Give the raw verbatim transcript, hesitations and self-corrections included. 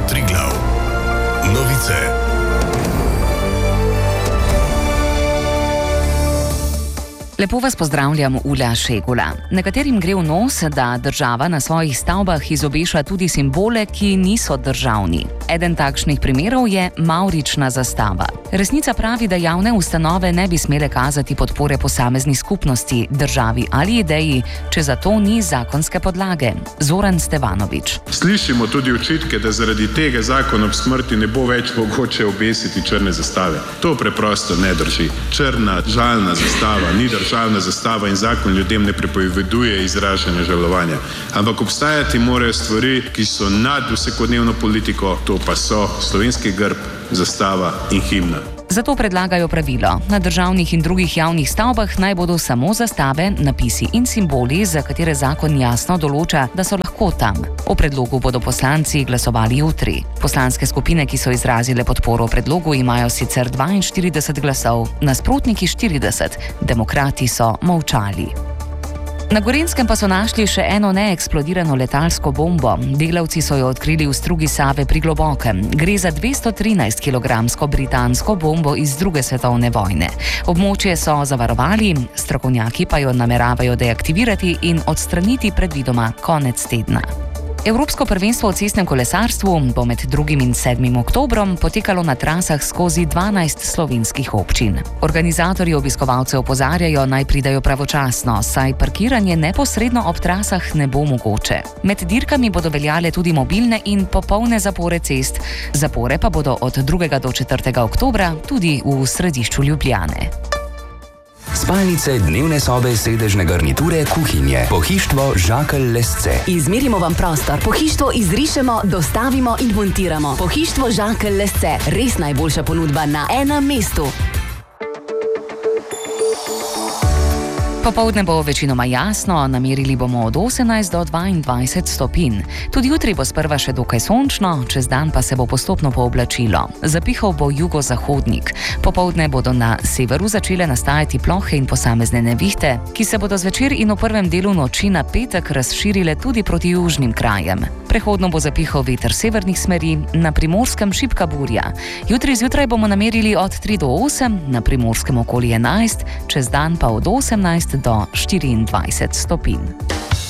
Triglav. Novice. Lepo vas pozdravljam, Ula Šegula. Nekaterim gre v nos, da država na svojih stavbah izobeša tudi simbole, ki niso državni. Eden takšnih primerov je mavrična zastava. Resnica pravi, da javne ustanove ne bi smele kazati podpore posamezni skupnosti, državi ali ideji, če za to ni zakonske podlage. Zoran Stevanovič. Slišimo tudi očitke, da zaradi tega zakon ob smrti ne bo več mogoče obesiti črne zastave. To preprosto ne drži. Črna, žalna zastava ni država. Državna zastava in zakon ljudem ne prepoveduje izražanja žalovanja. Ampak obstajati morajo stvari, ki so nad vsakodnevno politiko, to pa so slovenski grb, zastava in himna. Zato predlagajo pravilo. Na državnih in drugih javnih stavbah naj bodo samo zastave, napisi in simboli, za katere zakon jasno določa, da so lahko tam. O predlogu bodo poslanci glasovali jutri. Poslanske skupine, ki so izrazile podporo predlogu, imajo sicer dvainštirideset glasov, nasprotniki štirideset, demokrati so molčali. Na Gorenjskem pa so našli še eno neeksplodirano letalsko bombo. Delavci so jo odkrili v strugi Save pri Globokem. Gre za dvesto trinajst kilogramsko britansko bombo iz druge svetovne vojne. Območje so zavarovali, strokovnjaki pa jo nameravajo deaktivirati in odstraniti predvidoma konec tedna. Evropsko prvenstvo v cestnem kolesarstvu bo med drugim in sedmim oktobrom potekalo na trasah skozi dvanajst slovenskih občin. Organizatorji obiskovalce opozarjajo, naj pridajo pravočasno, saj parkiranje neposredno ob trasah ne bo mogoče. Med dirkami bodo veljale tudi mobilne in popolne zapore cest. Zapore pa bodo od drugega do četrtega oktobra tudi v središču Ljubljane. Spalnice, dnevne sobe, sedežne garniture, kuhinje. Pohištvo Žakelj Lesce. Izmerimo vam prostor, pohištvo izrišemo, dostavimo in montiramo. Pohištvo Žakelj Lesce. Res najboljša ponudba na enem mestu. Popoldne bo večinoma jasno, namerili bomo od osemnajst do dvaindvajset stopinj. Tudi jutri bo sprva še dokaj sončno, čez dan pa se bo postopno pooblačilo. Zapihal bo jugozahodnik. Popoldne bodo na severu začele nastajati plohe in posamezne nevihte, ki se bodo zvečer in v prvem delu noči na petek razširile tudi proti južnim krajem. Prehodno bo zapihal veter severnih smeri, na Primorskem šibka burja. Jutri zjutraj bomo namerili od tri do osem, na Primorskem okoli enajst, čez dan pa od osemnajst do štiriindvajset stopinj.